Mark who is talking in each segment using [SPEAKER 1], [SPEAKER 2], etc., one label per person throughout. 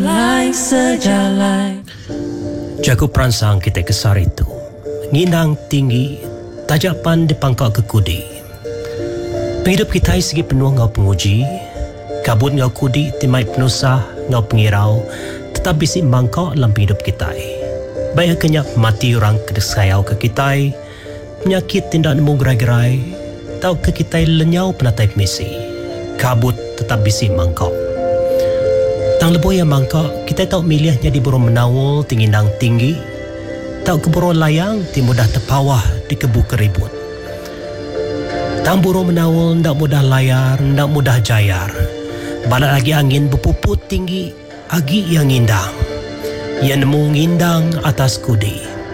[SPEAKER 1] sejalan.
[SPEAKER 2] Jago perangsang kita kesar itu, ngindang tinggi, tajapan di pangkal kekudi. Penghidup kita segi penuh ngau penguji, kabut ngau kudi timai penusah ngau pengirau, tetap bisi mangkau dalam penghidup kita. Baik kenyak mati orang kedesayau ke kita, penyakit tidak nemu gerai-gerai, tau ke kita lenyau penatai misi, kabut tetap bisi mangkau. Tang lebo yang mangkau, kita tahu milihnya di burung menawul tingindang tinggi, tahu ke burung layang ti mudah terpawah di kebu keribut. Tang burung menawul ndak mudah layar, ndak mudah jayar. Balat lagi angin berpuput tinggi, agi yang ngindang. Yang nemu ngindang atas kudi.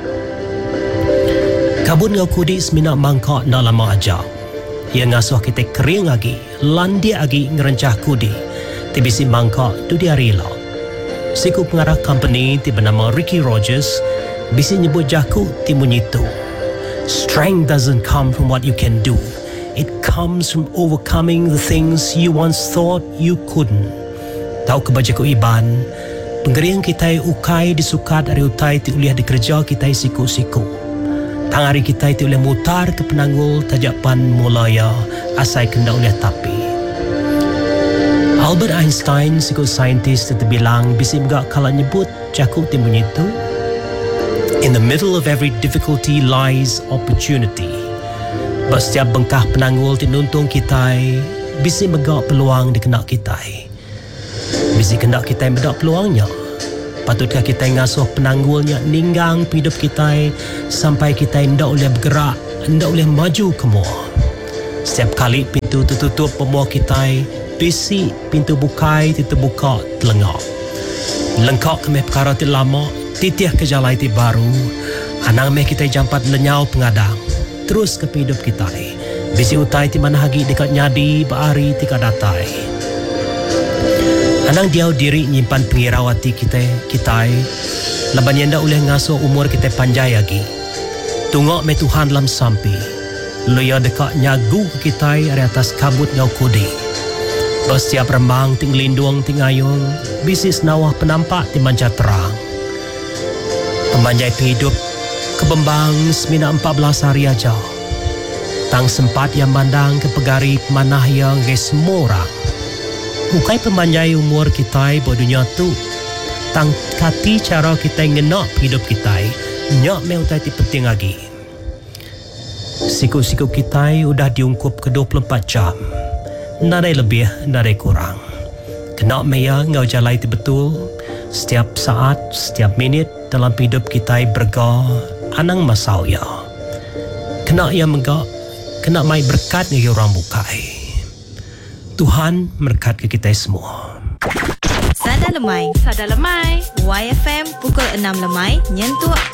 [SPEAKER 2] Kabut ngau kudi semina mangkau ndak lama aja. Yang ngasuh kita kering lagi, landi lagi ngerencah kudi. Tibisi mangkok tu dia rela. Siku pengarah company ti bernama Ricky Rogers bisi nyebut jaku ti munyitu. Strength doesn't come from what you can do. It comes from overcoming the things you once thought you couldn't. Tahu ke bajaku iban, penggeriang kita ukai disukat dari utai ti uliah dikerja kita siku-siku. Tangari kita ti uliah mutar ke penanggul tajapan mulaya asai kenda uliah tapi. Albert Einstein, siku saintis terbilang bisi megak kala nyebut jaku timbun itu. In the middle of every difficulty lies opportunity. Bas setiap bengkah penanggul tinuntung kita, bisi megak peluang dikenak kita. Bisi kendak kita medak peluangnya. Patutkah kita ngasuh penanggulnya ninggang hidup kita sampai kita hendak boleh bergerak, hendak boleh maju ke mua. Setiap kali pintu tertutup pemuah kita, bisi pintu bukai terbuka telengak. Lengkak kemeh perkara ti lama, titiah ke jalai ti baru. Anang meh kita jampat lenyau pengadang. Terus ke hidup kita. Bisi utai ti mana hagi dekat nyadi baari tika datai. Anang diau diri nyimpan pengirawati kita. Laban yenda uleh ngasuh umur kita panjai lagi. Tungok meh Tuhan dalam sampi. Loya dekat nyagu ke kita dari atas kabut ngau kudi. Setiap rembang ting lindung ting ayung, bisis nawah penampak ti manca terang. Pemanjai penghidup kebembang semina 14 hari aja. Tang sempat yang mandang ke pegari pemanah yang ges morang. Ukai pemanjai umur kita buat dunia tu. Tang kati cara kita ngenak hidup kita, nyak me utai ti penting lagi. Siku-siku kita udah diungkup ke 24 jam. Nadai lebih, nadai kurang. Kena mea ngau jalai itu betul. Setiap saat, setiap minit dalam hidup kita berga anang masau ya. Kena yang megak, kena mai berkat ni orang bukai. Tuhan berkat ke kita semua.
[SPEAKER 3] Sada Lemai. YFM pukul 6 lemai nyentuh